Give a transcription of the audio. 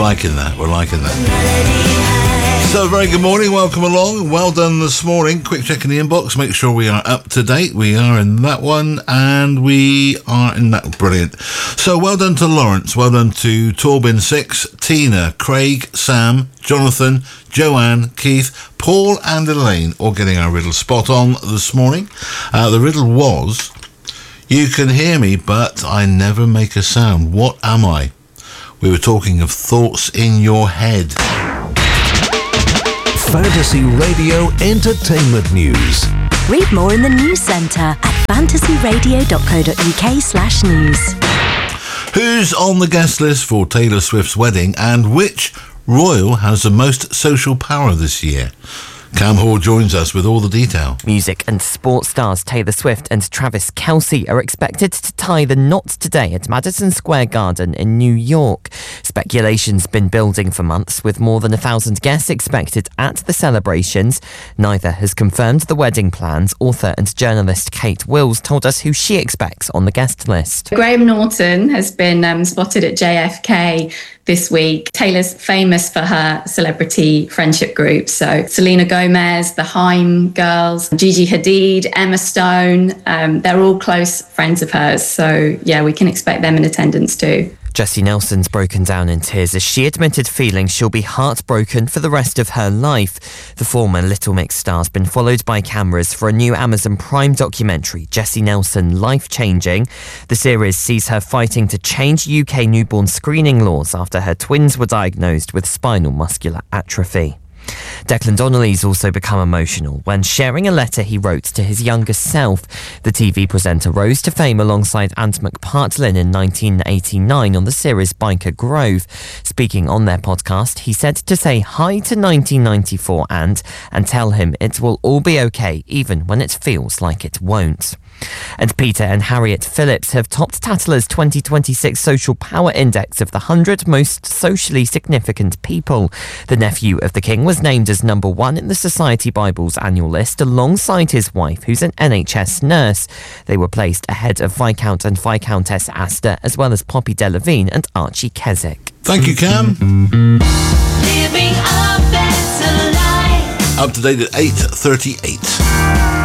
liking that. We're liking that. So, very good morning. Welcome along. Well done this morning. Quick check in the inbox. Make sure we are up to date. We are in that one, and we are in that. Brilliant. So, well done to Lawrence. Well done to Torbin 6, Tina, Craig, Sam, Jonathan, Joanne, Keith, Paul, and Elaine, all getting our riddle spot on this morning. The riddle was: you can hear me, but I never make a sound. What am I? We were talking of thoughts in your head. Fantasy Radio Entertainment News. Read more in the News Centre at fantasyradio.co.uk/news. Who's on the guest list for Taylor Swift's wedding, and which royal has the most social power this year? Cam Hall joins us with all the detail. Music and sports stars Taylor Swift and Travis Kelce are expected to tie the knot today at Madison Square Garden in New York. Speculation's been building for months, with more than 1,000 guests expected at the celebrations. Neither has confirmed the wedding plans. Author and journalist Kate Wills told us who she expects on the guest list. Graham Norton has been spotted at JFK this week. Taylor's famous for her celebrity friendship groups. So Selena Gomez, the Haim girls, Gigi Hadid, Emma Stone, they're all close friends of hers. So yeah, we can expect them in attendance too. Jessie Nelson's broken down in tears as she admitted feeling she'll be heartbroken for the rest of her life. The former Little Mix star's been followed by cameras for a new Amazon Prime documentary, Jessie Nelson Life Changing. The series sees her fighting to change UK newborn screening laws after her twins were diagnosed with spinal muscular atrophy. Declan Donnelly's also become emotional when sharing a letter he wrote to his younger self. The TV presenter rose to fame alongside Ant McPartlin in 1989 on the series Biker Grove. Speaking on their podcast, he said to say hi to 1994 and tell him it will all be okay, even when it feels like it won't. And Peter and Harriet Phillips have topped Tatler's 2026 Social Power Index of the 100 most socially significant people. The nephew of the king was named as number 1 in the Society Bible's annual list, alongside his wife, who's an NHS nurse. They were placed ahead of Viscount and Viscountess Astor, as well as Poppy Delevingne and Archie Keswick. Thank you, Cam. Living a better life. Up to date at 8:38.